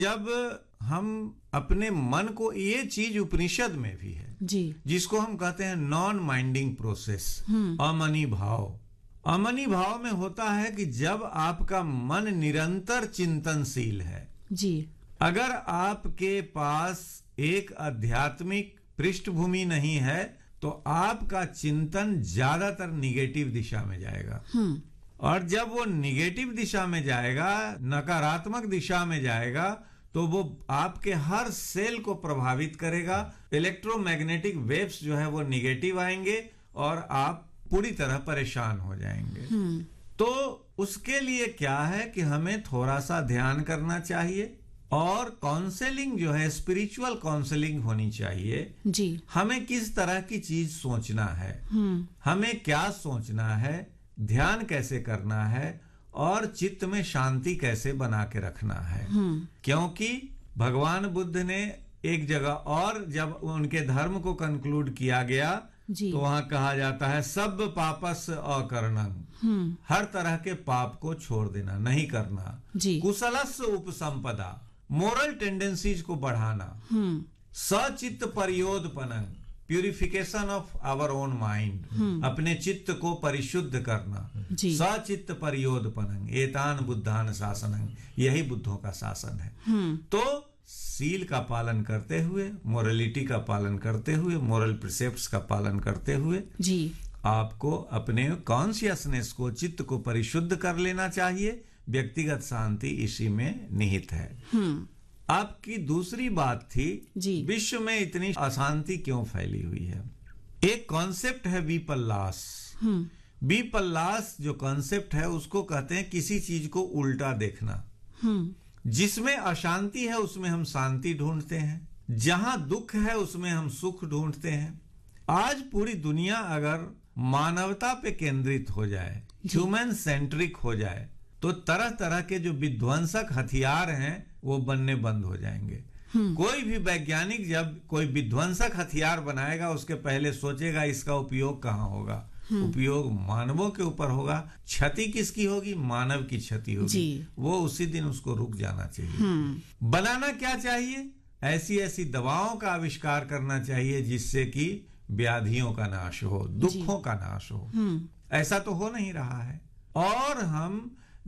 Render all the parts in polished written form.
जब हम अपने मन को, ये चीज उपनिषद में भी है जी, जिसको हम कहते हैं नॉन माइंडिंग प्रोसेस, अमनी भाव। अमनी भाव में होता है कि जब आपका मन निरंतर चिंतनशील है जी, अगर आपके पास एक आध्यात्मिक पृष्ठभूमि नहीं है तो आपका चिंतन ज्यादातर निगेटिव दिशा में जाएगा। और जब वो निगेटिव दिशा में जाएगा, नकारात्मक दिशा में जाएगा, तो वो आपके हर सेल को प्रभावित करेगा। इलेक्ट्रोमैग्नेटिक वेव्स जो है वो निगेटिव आएंगे और आप पूरी तरह परेशान हो जाएंगे। तो उसके लिए क्या है कि हमें थोड़ा सा ध्यान करना चाहिए और काउंसलिंग जो है, स्पिरिचुअल काउंसलिंग होनी चाहिए जी। हमें किस तरह की चीज सोचना है, हमें क्या सोचना है, ध्यान कैसे करना है और चित्त में शांति कैसे बना के रखना है। क्योंकि भगवान बुद्ध ने एक जगह और जब उनके धर्म को कंक्लूड किया गया तो वहां कहा जाता है सब पापस अकरणं, हर तरह के पाप को छोड़ देना, नहीं करना। कुशलस्य उपसंपदा, मोरल टेंडेंसीज को बढ़ाना। सचित्त परियोधपनं, purification of our own mind, अपने चित्त को परिशुद्ध करना। सचित्त परियोधपनं एतान बुद्धान शासनं, यही बुद्धों का शासन है। तो सील का पालन करते हुए, मोरलिटी का पालन करते हुए, मोरल प्रिसेप्ट्स का पालन करते हुए जी, आपको अपने कॉन्शियसनेस को, चित्त को परिशुद्ध कर लेना चाहिए। व्यक्तिगत शांति इसी में निहित है। आपकी दूसरी बात थी विश्व में इतनी अशांति क्यों फैली हुई है। एक कॉन्सेप्ट है विपल्लास। विपल्लास जो कॉन्सेप्ट है उसको कहते हैं किसी चीज को उल्टा देखना। जिसमें अशांति है उसमें हम शांति ढूंढते हैं, जहां दुख है उसमें हम सुख ढूंढते हैं। आज पूरी दुनिया अगर मानवता पे केंद्रित हो जाए, ह्यूमन सेंट्रिक हो जाए, तो तरह तरह के जो विध्वंसक हथियार हैं वो बनने बंद हो जाएंगे। कोई भी वैज्ञानिक जब कोई विध्वंसक हथियार बनाएगा उसके पहले सोचेगा इसका उपयोग कहाँ होगा। उपयोग मानवों के ऊपर होगा। क्षति किसकी होगी? मानव की क्षति होगी। वो उसी दिन उसको रुक जाना चाहिए। बनाना क्या चाहिए? ऐसी ऐसी दवाओं का आविष्कार करना चाहिए जिससे कि व्याधियों का नाश हो, दुखों का नाश हो। ऐसा तो हो नहीं रहा है। और हम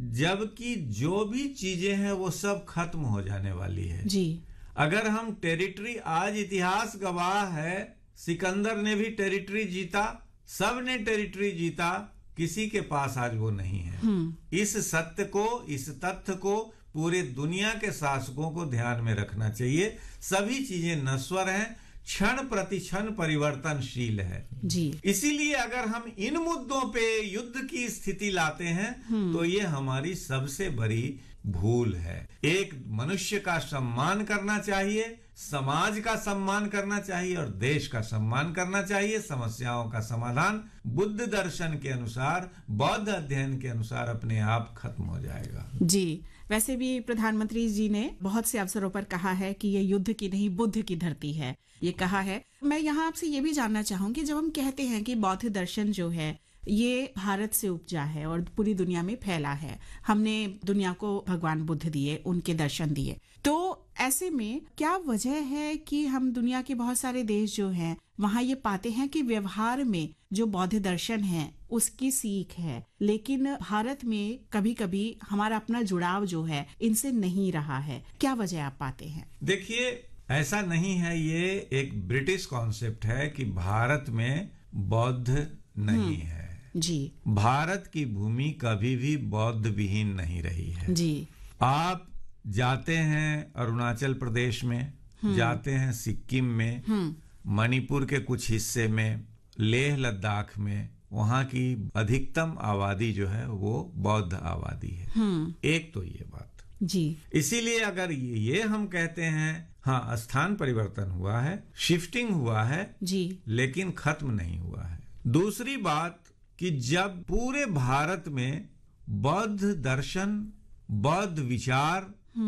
जबकि जो भी चीजें हैं वो सब खत्म हो जाने वाली है जी। अगर हम टेरिटरी, आज इतिहास गवाह है, सिकंदर ने भी टेरिटरी जीता, सब ने टेरिटरी जीता, किसी के पास आज वो नहीं है। इस सत्य को, इस तथ्य को पूरे दुनिया के शासकों को ध्यान में रखना चाहिए। सभी चीजें नश्वर हैं, क्षण प्रति क्षण परिवर्तनशील है जी। इसीलिए अगर हम इन मुद्दों पे युद्ध की स्थिति लाते हैं तो ये हमारी सबसे बड़ी भूल है। एक मनुष्य का सम्मान करना चाहिए, समाज का सम्मान करना चाहिए और देश का सम्मान करना चाहिए। समस्याओं का समाधान बुद्ध दर्शन के अनुसार, बौद्ध अध्ययन के अनुसार अपने आप खत्म हो जाएगा जी। वैसे भी प्रधानमंत्री जी ने बहुत से अवसरों पर कहा है कि ये युद्ध की नहीं बुद्ध की धरती है, ये कहा है। मैं यहाँ आपसे ये भी जानना चाहूंगी, जब हम कहते हैं कि बौद्ध दर्शन जो है ये भारत से उपजा है और पूरी दुनिया में फैला है, हमने दुनिया को भगवान बुद्ध दिए, उनके दर्शन दिए, तो ऐसे में क्या वजह है कि हम दुनिया के बहुत सारे देश जो हैं वहां ये पाते हैं कि व्यवहार में जो बौद्ध दर्शन है उसकी सीख है, लेकिन भारत में कभी कभी हमारा अपना जुड़ाव जो है इनसे नहीं रहा है। क्या वजह आप पाते हैं? देखिए, ऐसा नहीं है, ये एक ब्रिटिश कॉन्सेप्ट है कि भारत में बौद्ध नहीं है जी। भारत की भूमि कभी भी बौद्ध विहीन नहीं रही है जी। आप जाते हैं अरुणाचल प्रदेश में, जाते हैं सिक्किम में, मणिपुर के कुछ हिस्से में, लेह लद्दाख में, वहां की अधिकतम आबादी जो है वो बौद्ध आबादी है। एक तो ये बात जी। इसीलिए अगर ये हम कहते हैं हाँ स्थान परिवर्तन हुआ है, शिफ्टिंग हुआ है जी, लेकिन खत्म नहीं हुआ है। दूसरी बात कि जब पूरे भारत में बौद्ध दर्शन, बौद्ध विचार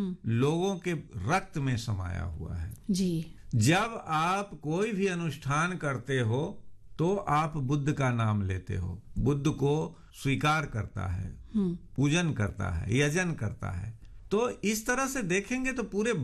लोगों के रक्त में समाया हुआ है जी। जब आप कोई भी अनुष्ठान करते हो तो आप बुद्ध का नाम लेते हो, बुद्ध को स्वीकार करता है, पूजन करता है, यजन करता है, तो तो इस तरह से देखेंगे तो पूरे